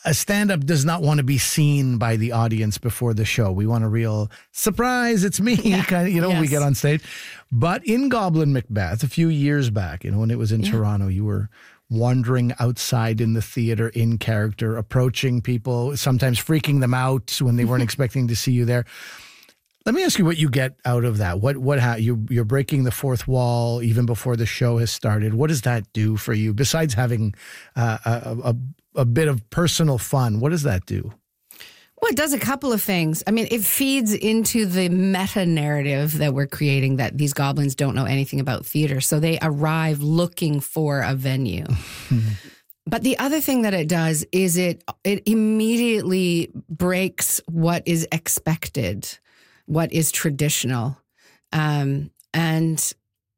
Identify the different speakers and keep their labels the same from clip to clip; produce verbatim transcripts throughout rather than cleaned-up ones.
Speaker 1: a stand-up does not want to be seen by the audience before the show. We want a real surprise, it's me, yeah. kind of, you know, yes. we get on stage. But in Goblin Macbeth, a few years back, you know, when it was in yeah. Toronto, you were wandering outside in the theater in character, approaching people, sometimes freaking them out when they weren't expecting to see you there. Let me ask you what you get out of that. What what ha- you you're breaking the fourth wall even before the show has started. What does that do for you besides having uh, a, a a bit of personal fun? What does that do?
Speaker 2: Well, it does a couple of things. I mean, it feeds into the meta narrative that we're creating that these goblins don't know anything about theater, so they arrive looking for a venue. But the other thing that it does is it it immediately breaks what is expected, what is traditional. Um, and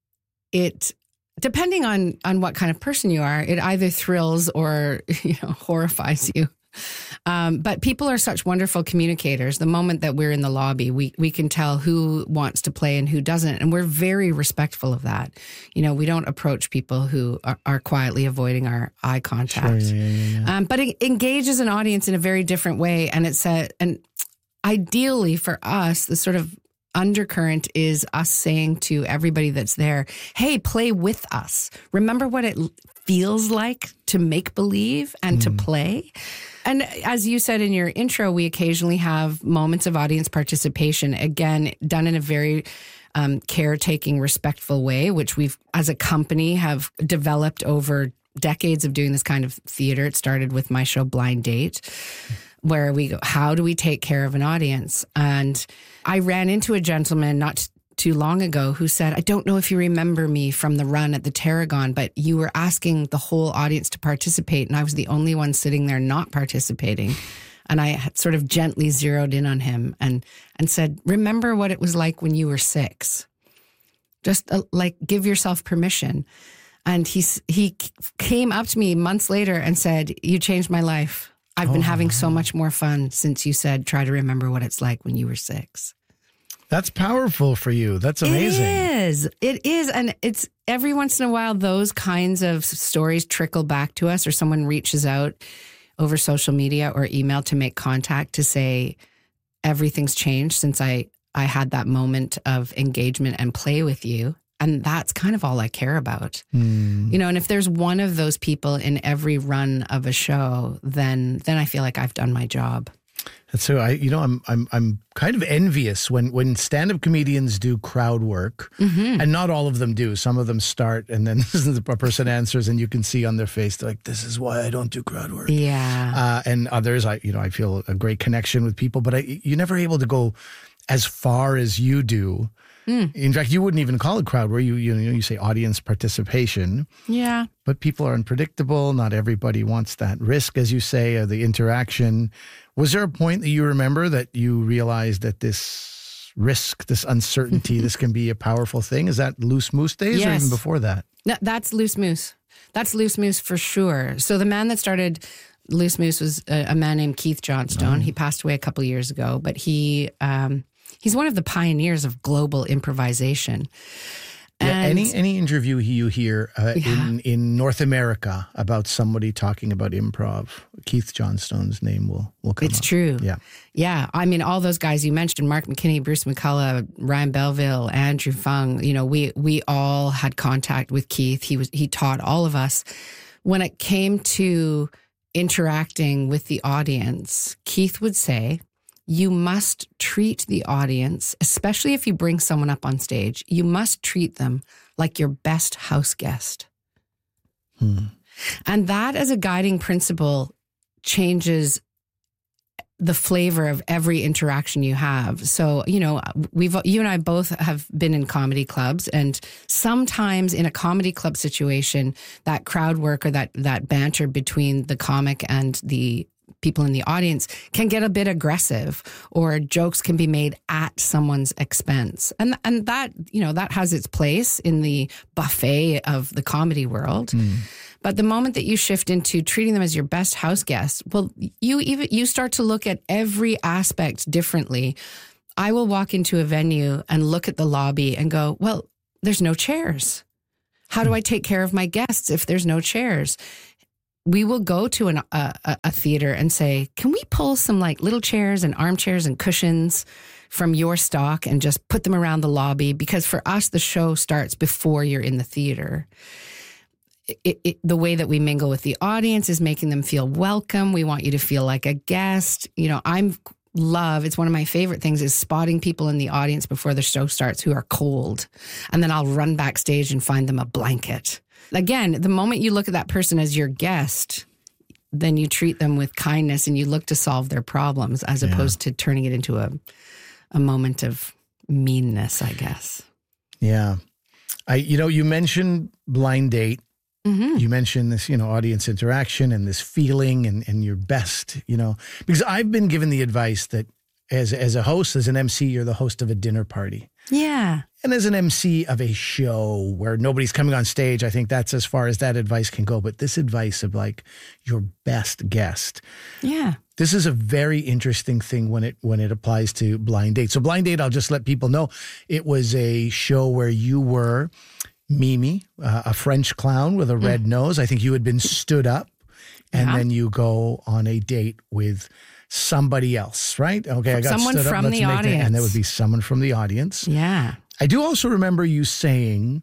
Speaker 2: it, depending on, on what kind of person you are, it either thrills or, you know, horrifies you. Um, but people are such wonderful communicators. The moment that we're in the lobby, we, we can tell who wants to play and who doesn't. And we're very respectful of that. You know, we don't approach people who are, are quietly avoiding our eye contact.
Speaker 1: Sure, yeah, yeah, yeah.
Speaker 2: Um, but it engages an audience in a very different way. And it's a, and ideally for us, the sort of undercurrent is us saying to everybody that's there, hey, play with us. Remember what it feels like to make believe and mm. to play. And as you said in your intro, we occasionally have moments of audience participation, again, done in a very um, caretaking, respectful way, which we've, as a company, have developed over decades of doing this kind of theater. It started with my show Blind Date, where we go, how do we take care of an audience? And I ran into a gentleman not too long ago who said, I don't know if you remember me from the run at the Tarragon, but you were asking the whole audience to participate, and I was the only one sitting there not participating. And I had sort of gently zeroed in on him and, and said, remember what it was like when you were six. Just uh, like give yourself permission. And he, he came up to me months later and said, you changed my life. I've been oh, having so much more fun since you said, try to remember what it's like when you were six.
Speaker 1: That's powerful for you. That's amazing.
Speaker 2: It is. It is. And it's every once in a while, those kinds of stories trickle back to us, or someone reaches out over social media or email to make contact to say, everything's changed since I, I had that moment of engagement and play with you. And that's kind of all I care about. Mm. You know, and if there's one of those people in every run of a show, then then I feel like I've done my job.
Speaker 1: And so I, you know, I'm I'm I'm kind of envious when when stand-up comedians do crowd work, mm-hmm. and not all of them do. Some of them start, and then a person answers, and you can see on their face, they're like, "This is why I don't do crowd work."
Speaker 2: Yeah.
Speaker 1: Uh, and others, I you know, I feel a great connection with people, but I, you're never able to go as far as you do. Mm. In fact, you wouldn't even call it crowd work. You you know you say audience participation.
Speaker 2: Yeah.
Speaker 1: But people are unpredictable. Not everybody wants that risk, as you say, or the interaction. Was there a point that you remember that you realized that this risk, this uncertainty, this can be a powerful thing? Is that Loose Moose days, yes. or even before that?
Speaker 2: No, that's Loose Moose. That's Loose Moose for sure. So the man that started Loose Moose was a, a man named Keith Johnstone. Oh. He passed away a couple of years ago, but he um, he's one of the pioneers of global improvisation.
Speaker 1: Yeah, any any interview you hear uh, yeah. in, in North America about somebody talking about improv, Keith Johnstone's name will, will come
Speaker 2: It's
Speaker 1: up.
Speaker 2: true.
Speaker 1: Yeah.
Speaker 2: Yeah. I mean, all those guys you mentioned, Mark McKinney, Bruce McCullough, Ryan Belville, Andrew Fung, you know, we we all had contact with Keith. He was he taught all of us. When it came to interacting with the audience, Keith would say, you must treat the audience, especially if you bring someone up on stage, you must treat them like your best house guest. Hmm. And that as a guiding principle changes the flavor of every interaction you have. So, you know, we've, you and I both have been in comedy clubs, and sometimes in a comedy club situation, that crowd work or that, that banter between the comic and the people in the audience can get a bit aggressive, or jokes can be made at someone's expense. And and that, you know, that has its place in the buffet of the comedy world. Mm. But the moment that you shift into treating them as your best house guest, well, you even you start to look at every aspect differently. I will walk into a venue and look at the lobby and go, well, there's no chairs. How do I take care of my guests if there's no chairs? we will go to an, a, a theater and say, can we pull some like little chairs and armchairs and cushions from your stock and just put them around the lobby? Because for us, the show starts before you're in the theater. It, it, the way that we mingle with the audience is making them feel welcome. We want you to feel like a guest. You know, I'm love, it's one of my favorite things is spotting people in the audience before the show starts who are cold. And then I'll run backstage and find them a blanket. Again, the moment you look at that person as your guest, then you treat them with kindness and you look to solve their problems as yeah. opposed to turning it into a a moment of meanness, I guess.
Speaker 1: Yeah. I, you know, you mentioned blind date. Mm-hmm. You mentioned this, you know, audience interaction and this feeling and, and your best, you know, because I've been given the advice that as, as a host, as an M C, you're the host of a dinner party.
Speaker 2: Yeah.
Speaker 1: And as an M C of a show where nobody's coming on stage, I think that's as far as that advice can go. But this advice of like your best guest.
Speaker 2: Yeah.
Speaker 1: This is a very interesting thing when it when it applies to Blind Date. So Blind Date, I'll just let people know, it was a show where you were Mimi, uh, a French clown with a red mm. nose. I think you had been stood up and yeah. then you go on a date with somebody else, right? Okay, I got
Speaker 2: someone
Speaker 1: stood
Speaker 2: from
Speaker 1: up. Let's
Speaker 2: the
Speaker 1: make
Speaker 2: audience.
Speaker 1: That, and that would be someone from the audience.
Speaker 2: Yeah.
Speaker 1: I do also remember you saying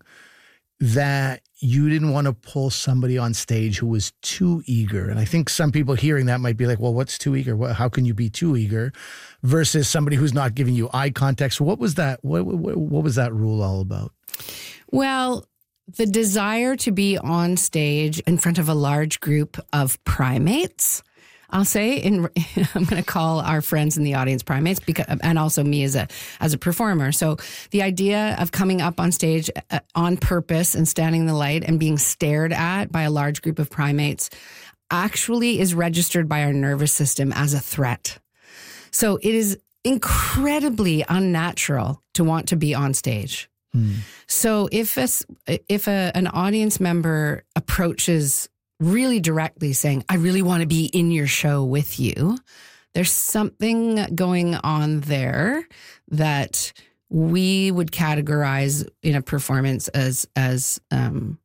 Speaker 1: that you didn't want to pull somebody on stage who was too eager. And I think some people hearing that might be like, well, what's too eager? How can you be too eager versus somebody who's not giving you eye contact? So what was that? What, what, what was that rule all about?
Speaker 2: Well, the desire to be on stage in front of a large group of primates, I'll say, in, I'm going to call our friends in the audience primates, because, and also me as a as a performer. So the idea of coming up on stage on purpose and standing in the light and being stared at by a large group of primates actually is registered by our nervous system as a threat. So it is incredibly unnatural to want to be on stage. Hmm. So if a, if a, an audience member approaches really directly saying, I really want to be in your show with you, there's something going on there that we would categorize in a performance as, as um,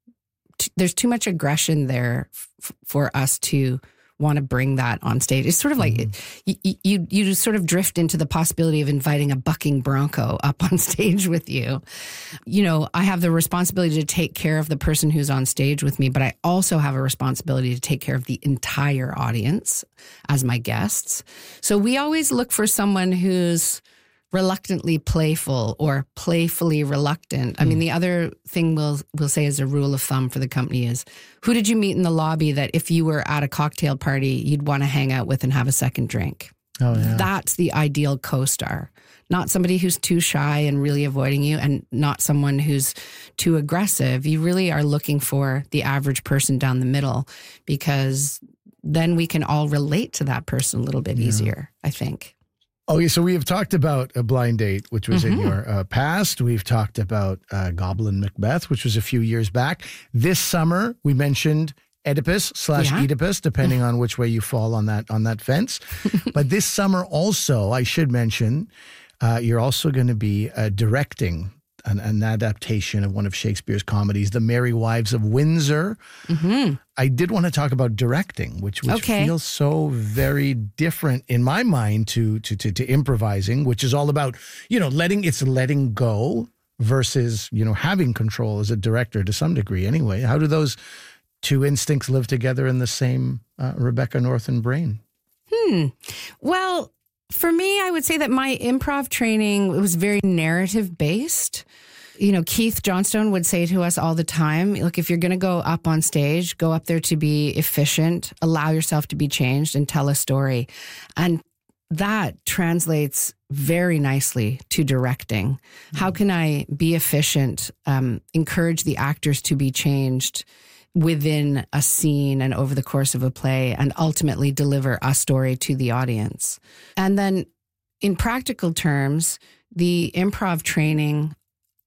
Speaker 2: t- there's too much aggression there f- for us to want to bring that on stage. It's sort of like mm-hmm. you, you you sort of drift into the possibility of inviting a bucking bronco up on stage with you. You know, I have the responsibility to take care of the person who's on stage with me, but I also have a responsibility to take care of the entire audience as my guests. So we always look for someone who's reluctantly playful or playfully reluctant. I mean, the other thing we'll, we'll say as a rule of thumb for the company is, who did you meet in the lobby that if you were at a cocktail party, you'd want to hang out with and have a second drink?
Speaker 1: Oh, yeah.
Speaker 2: That's the ideal co-star. Not somebody who's too shy and really avoiding you, and not someone who's too aggressive. You really are looking for the average person down the middle, because then we can all relate to that person a little bit yeah. easier, I think.
Speaker 1: Okay, so we have talked about A Blind Date, which was mm-hmm. in your uh, past. We've talked about uh, Goblin Macbeth, which was a few years back. This summer, we mentioned Oedipus slash yeah. Oedipus, depending on which way you fall on that on that fence. But this summer also, I should mention, uh, you're also going to be uh, directing an, an adaptation of one of Shakespeare's comedies, The Merry Wives of Windsor. Mm-hmm. I did want to talk about directing, which which
Speaker 2: okay.
Speaker 1: feels so very different in my mind to, to to to improvising, which is all about, you know, letting it's letting go versus, you know, having control as a director to some degree. Anyway, how do those two instincts live together in the same uh, Rebecca Northern brain?
Speaker 2: Hmm. Well, for me, I would say that my improv training, it was very narrative based. You know, Keith Johnstone would say to us all the time, look, if you're going to go up on stage, go up there to be efficient, allow yourself to be changed, and tell a story. And that translates very nicely to directing. Mm-hmm. How can I be efficient, um, encourage the actors to be changed within a scene and over the course of a play, and ultimately deliver a story to the audience? And then in practical terms, the improv training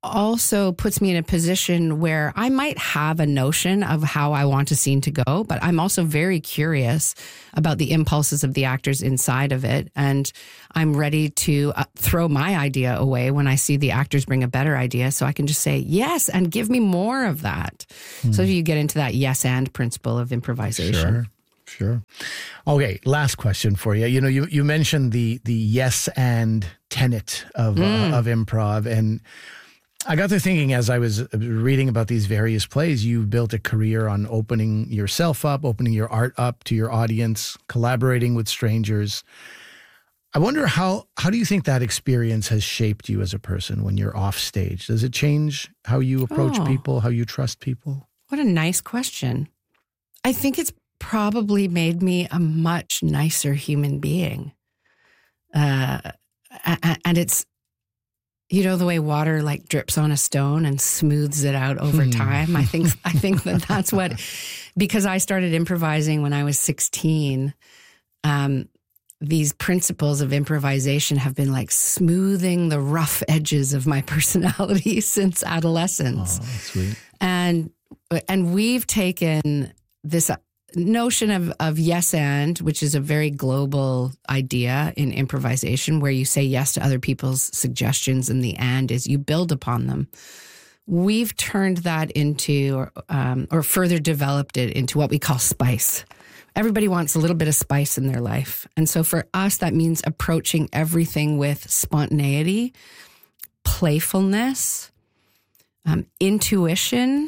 Speaker 2: also puts me in a position where I might have a notion of how I want a scene to go, but I'm also very curious about the impulses of the actors inside of it. And I'm ready to uh, throw my idea away when I see the actors bring a better idea. So I can just say, yes, and give me more of that. Hmm. So you get into that yes and principle of improvisation.
Speaker 1: Sure. Sure. Okay, last question for you. You know, you, you mentioned the the yes and tenet of mm. uh, of improv, and I got to thinking as I was reading about these various plays, you've built a career on opening yourself up, opening your art up to your audience, collaborating with strangers. I wonder how how do you think that experience has shaped you as a person when you're off stage? Does it change how you approach
Speaker 2: oh,
Speaker 1: people, how you trust people?
Speaker 2: What a nice question. I think it's probably made me a much nicer human being. Uh, and it's, you know, the way water like drips on a stone and smooths it out over time. I think, I think that that's what, because I started improvising when I was sixteen, um, these principles of improvisation have been like smoothing the rough edges of my personality since adolescence.
Speaker 1: Oh, sweet.
Speaker 2: And, and we've taken this notion of, of yes and, which is a very global idea in improvisation where you say yes to other people's suggestions and the and is you build upon them. We've turned that into, um, or further developed it into what we call spice. Everybody wants a little bit of spice in their life. And so for us, that means approaching everything with spontaneity, playfulness, um, intuition,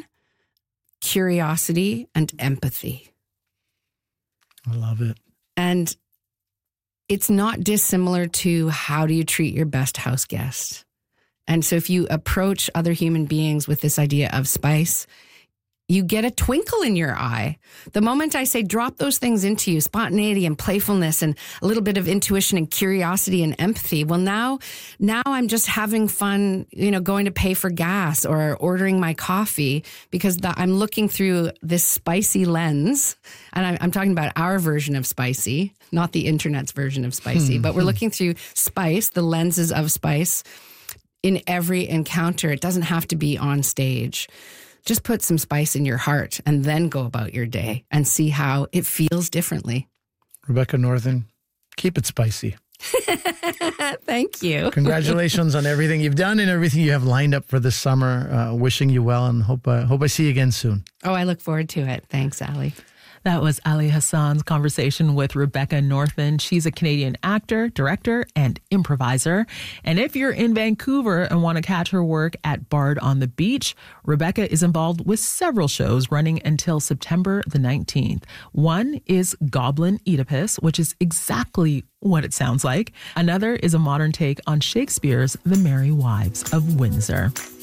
Speaker 2: curiosity, and empathy.
Speaker 1: I love it.
Speaker 2: And it's not dissimilar to how do you treat your best house guest. And so if you approach other human beings with this idea of spice, you get a twinkle in your eye. The moment I say drop those things into you, spontaneity and playfulness and a little bit of intuition and curiosity and empathy, well, now, now I'm just having fun, you know, going to pay for gas or ordering my coffee because the, I'm looking through this spicy lens. And I'm, I'm talking about our version of spicy, not the internet's version of spicy, hmm. but we're looking through spice, the lenses of spice in every encounter. It doesn't have to be on stage. Just put some spice in your heart and then go about your day and see how it feels differently.
Speaker 1: Rebecca Northern, keep it spicy.
Speaker 2: Thank you.
Speaker 1: Congratulations on everything you've done and everything you have lined up for this summer. Uh, wishing you well and hope, uh, hope I see you again soon.
Speaker 2: Oh, I look forward to it. Thanks, Ali.
Speaker 3: That was Ali Hassan's conversation with Rebecca Northman. She's a Canadian actor, director, and improviser. And if you're in Vancouver and want to catch her work at Bard on the Beach, Rebecca is involved with several shows running until September the nineteenth. One is Goblin Oedipus, which is exactly what it sounds like. Another is a modern take on Shakespeare's The Merry Wives of Windsor.